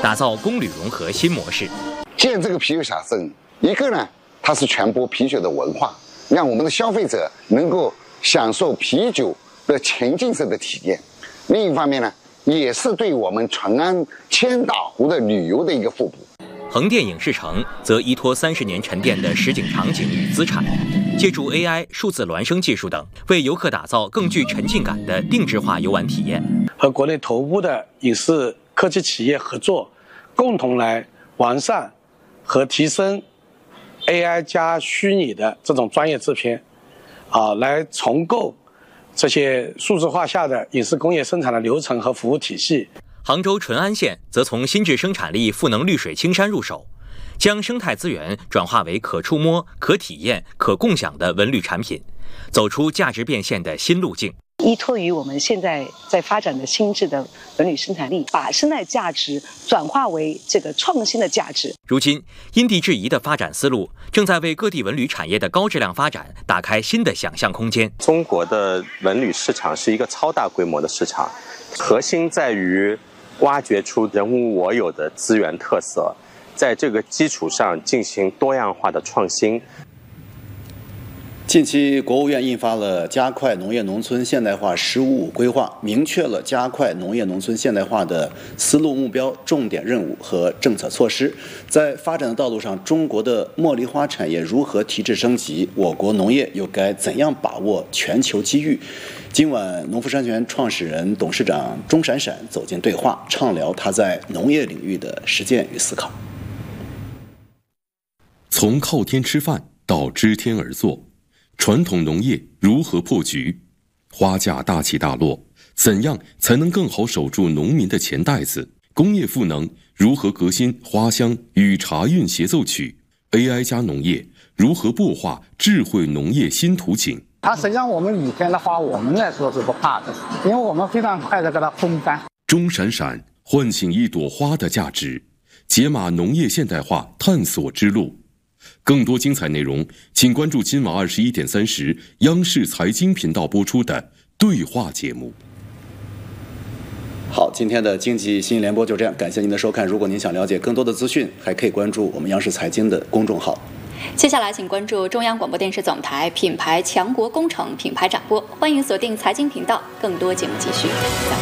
打造公旅融合新模式。 建这个啤酒小镇，一个呢，它是传播啤酒的文化，让我们的消费者能够享受啤酒的沉浸式的体验；另一方面呢，也是对我们淳安千岛湖的旅游的一个互补。 横店影视城则依托30年沉淀的实景场景与资产，借助 AI、数字孪生技术等，为游客打造更具沉浸感的定制化游玩体验。 和国内头部的影视科技企业合作，共同来完善和提升 AI 加虚拟的这种专业制片，来重构这些数字化下的影视工业生产的流程和服务体系。 杭州淳安县则从新质生产力赋能绿水青山入手，将生态资源转化为可触摸、可体验、可共享的文旅产品，走出价值变现的新路径。 依托于我们现在在发展的新质的文旅生产力，把生态价值转化为这个创新的价值。 如今，因地制宜的发展思路正在为各地文旅产业的高质量发展打开新的想象空间。 中国的文旅市场是一个超大规模的市场，核心在于挖掘出人无我有的资源特色，在这个基础上进行多样化的创新。 近期，国务院印发了加快农业农村现代化“十五五”规划，明确了加快农业农村现代化的思路、目标、重点任务和政策措施。在发展的道路上，中国的茉莉花产业如何提质升级？我国农业又该怎样把握全球机遇？今晚，农夫山泉创始人、董事长钟闪闪走进对话，畅聊他在农业领域的实践与思考。 从靠天吃饭到知天而作，传统农业如何破局？花价大起大落，怎样才能更好守住农民的钱袋子？工业赋能如何革新花香与茶韵协奏曲？ AI 加农业如何擘画智慧农业新图景？ 实际上我们以前的话，我们来说是不怕的，因为我们非常快的给它烘干。 钟闪闪唤醒一朵花的价值，解码农业现代化探索之路。更多精彩内容，请关注今晚21:30央视财经频道播出的对话节目。 好，今天的经济新联播就这样，感谢您的收看。如果您想了解更多的资讯，还可以关注我们央视财经的公众号。 接下来，请关注中央广播电视总台品牌强国工程品牌展播，欢迎锁定财经频道，更多节目继续。